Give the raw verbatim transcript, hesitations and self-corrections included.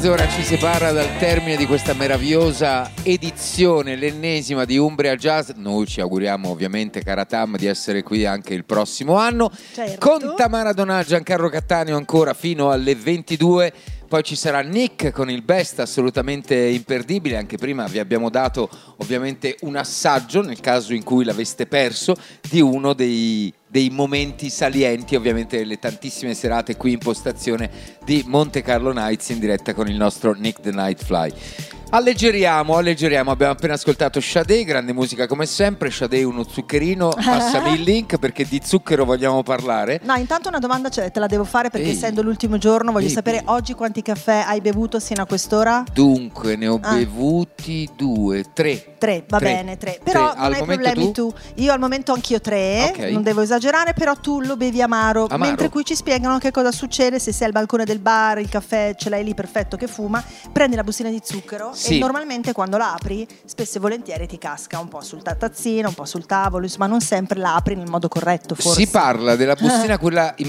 Ora ci separa dal termine di questa meravigliosa edizione, l'ennesima di Umbria Jazz. Noi ci auguriamo ovviamente, cara Tam, di essere qui anche il prossimo anno. Certo. Con Tamara Donà, Giancarlo Cattaneo ancora fino alle ventidue. Poi ci sarà Nick con il best assolutamente imperdibile. Anche prima vi abbiamo dato ovviamente un assaggio, nel caso in cui l'aveste perso, di uno dei, dei momenti salienti, ovviamente delle tantissime serate qui in postazione di Monte Carlo Nights in diretta con il nostro Nick the Nightfly. Alleggeriamo, alleggeriamo, abbiamo appena ascoltato Sade, grande musica come sempre. Sade uno zuccherino, passami il link perché di zucchero vogliamo parlare. No, intanto una domanda cioè, te la devo fare perché Ehi. essendo l'ultimo giorno voglio Ehi. sapere oggi quanti caffè hai bevuto sino a quest'ora? Dunque ne ho Ah. bevuti due, tre. Tre, va Tre. bene, tre. Però Tre. non Al hai momento problemi tu? tu? Io al momento anch'io tre, Ok. non devo esagerare, però tu lo bevi amaro, Amaro. mentre qui ci spiegano che cosa succede se sei al balcone del bar, il caffè ce l'hai lì perfetto che fuma, prendi la bustina di zucchero Sì. e normalmente quando la apri spesso e volentieri ti casca un po' sul tazzino, un po' sul tavolo, insomma non sempre la apri nel modo corretto forse. Si parla della bustina quella in